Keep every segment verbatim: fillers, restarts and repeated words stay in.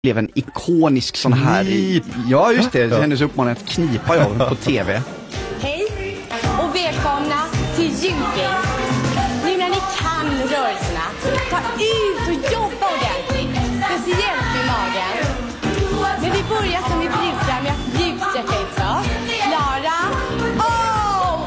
blev en ikonisk sån här... Knip. Ja, just det. Ja. Hennes uppmaning att knipa jag på tv. Hej och välkomna till Djurgården. Nu när ni kan rörelserna, ta ut och jobba ordentligt. Speciellt med magen. Men vi börjar som vi brukar med att ljussträcka ut så. Klara. Oh!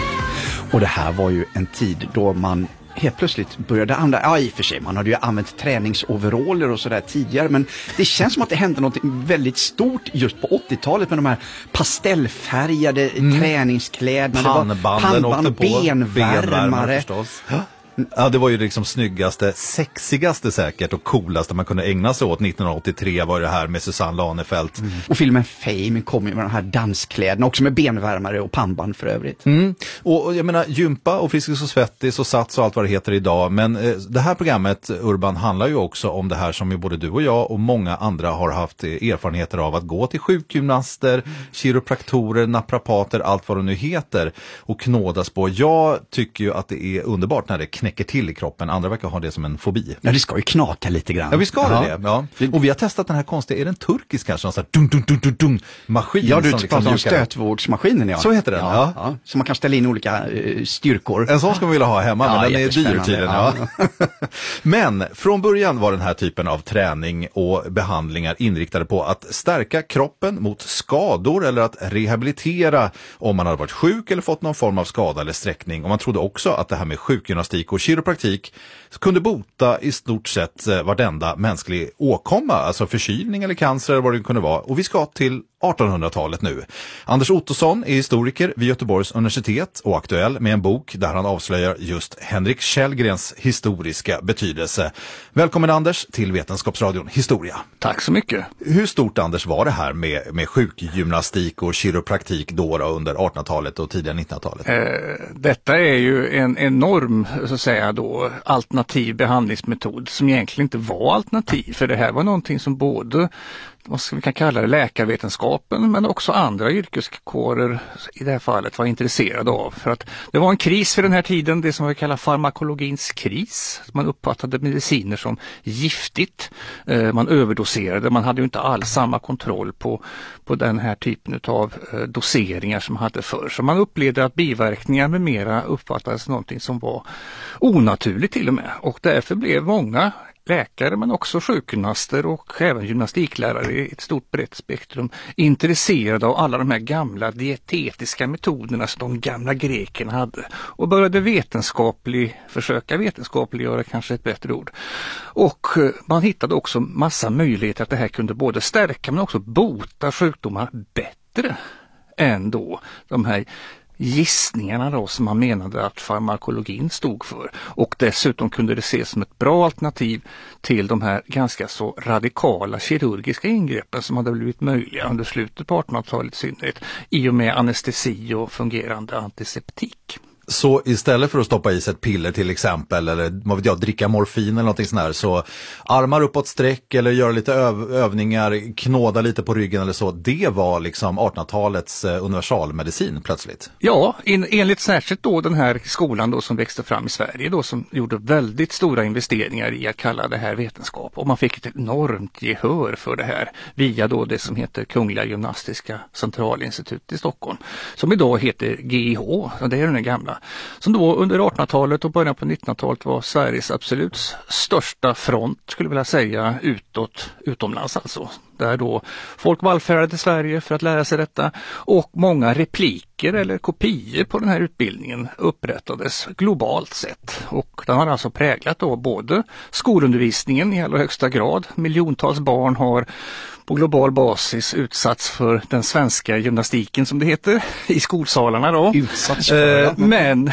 Och det här var ju en tid då man helt plötsligt började använda, ja i och för sig, man hade ju använt träningsoveraller och sådär tidigare, men det känns som att det hände något väldigt stort just på åttiotalet med de här pastellfärgade mm. träningskläderna. Pannbanden åkte på, benvärmare. benvärmare förstås. Ja, det var ju liksom snyggaste, sexigaste säkert och coolaste man kunde ägna sig åt. nittonhundraåttiotre var det här med Susanne Lanefelt. Mm. Och filmen Fame kom ju med de här danskläderna, också med benvärmare och pannband för övrigt. Mm. Och, och jag menar, gympa och Friskis och Svettis och Sats och allt vad det heter idag. Men eh, det här programmet, Urban, handlar ju också om det här som ju både du och jag och många andra har haft erfarenheter av, att gå till sjukgymnaster, mm. kiropraktorer, naprapater, allt vad det nu heter och knådas på. Jag tycker ju att det är underbart när det knäcker till i kroppen. Andra verkar ha det som en fobi. Ja, det ska ju knaka lite grann. Ja, vi ska ja. det. Ja. Och vi har testat den här konstiga, är den turkisk kanske? Någon sån här dun, dun, dun, dun, dun, maskin. Ja, du som pratar liksom om stötvårdsmaskinen. Ja. Så heter den, ja. ja. ja. Så man kan ställa in olika uh, styrkor. En sån ska man vilja ha hemma, ja, men den är dyr tydligen. Ja. Ja. Men från början var den här typen av träning och behandlingar inriktade på att stärka kroppen mot skador eller att rehabilitera om man hade varit sjuk eller fått någon form av skada eller sträckning. Och man trodde också att det här med sjukgymnastik och kiropraktik kunde bota i stort sett vartenda mänsklig åkomma, alltså förkylning eller cancer eller vad det kunde vara. Och vi ska till artonhundratalet nu. Anders Ottosson är historiker vid Göteborgs universitet och aktuell med en bok där han avslöjar just Henrik Källgrens historiska betydelse. Välkommen Anders till Vetenskapsradion Historia. Tack så mycket. Hur stort, Anders, var det här med, med sjukgymnastik och kiropraktik då, då under artonhundratalet och tidigare nittonhundratalet? Eh, detta är ju en enorm så att säga då, alternativ behandlingsmetod som egentligen inte var alternativ, för det här var någonting som både, vad ska vi kan kalla det, läkarvetenskapen men också andra yrkeskårer i det här fallet var intresserade av. För att det var en kris för den här tiden, det som vi kallar farmakologins kris. Man uppfattade mediciner som giftigt, man överdoserade, man hade ju inte alls samma kontroll på, på den här typen av doseringar som man hade förr. Så man upplevde att biverkningar med mera uppfattades som någonting som var onaturligt till och med. Och därför blev många läkare men också sjukgymnaster och även gymnastiklärare i ett stort brett spektrum intresserade av alla de här gamla dietetiska metoderna som de gamla grekerna hade och började vetenskaplig, försöka vetenskapliggöra kanske ett bättre ord. Och man hittade också massa möjligheter att det här kunde både stärka men också bota sjukdomar bättre än då de här gissningarna då som man menade att farmakologin stod för, och dessutom kunde det ses som ett bra alternativ till de här ganska så radikala kirurgiska ingreppen som hade blivit möjliga under slutet på artonhundratalet i synnerhet i och med anestesi och fungerande antiseptik. Så istället för att stoppa i sig ett piller till exempel, eller vad vet jag, dricka morfin eller någonting sånt här, så armar uppåt sträck eller göra lite öv- övningar, knåda lite på ryggen eller så, det var liksom artonhundratalets eh, universalmedicin plötsligt. Ja, in, enligt särskilt då den här skolan då som växte fram i Sverige då, som gjorde väldigt stora investeringar i att kalla det här vetenskap, och man fick ett enormt gehör för det här via då det som heter Kungliga Gymnastiska Centralinstitut i Stockholm, som idag heter G I H, och det är den gamla, som då under artonhundratalet och början på nittonhundratalet var Sveriges absolut största front, skulle jag vilja säga, utåt, utomlands alltså. Där då folk vallfärdade till Sverige för att lära sig detta, och många repliker eller kopior på den här utbildningen upprättades globalt sett. Och den har alltså präglat då både skolundervisningen i allra högsta grad. Miljontals barn har på global basis utsatts för den svenska gymnastiken som det heter i skolsalarna då. Utsatts för, eh, men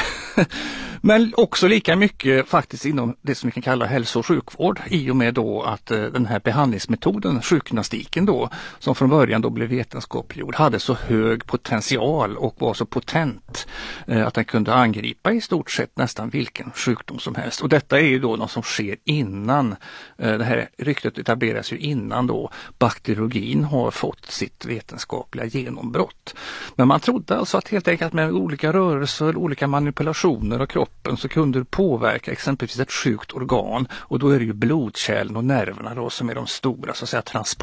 Men också lika mycket faktiskt inom det som vi kan kalla hälso- och sjukvård, i och med då att eh, den här behandlingsmetoden, sjukgymnastiken då, som från början då blev vetenskapliggjord, hade så hög potential och var så potent eh, att den kunde angripa i stort sett nästan vilken sjukdom som helst. Och detta är ju då något som sker innan, eh, det här ryktet etableras ju innan då bakteriologin har fått sitt vetenskapliga genombrott. Men man trodde alltså att helt enkelt med olika rörelser, olika manipulationer och kropp kroppen så kunde du påverka exempelvis ett sjukt organ och då är det ju blodkärlen och nerverna då som är de stora så att säga transport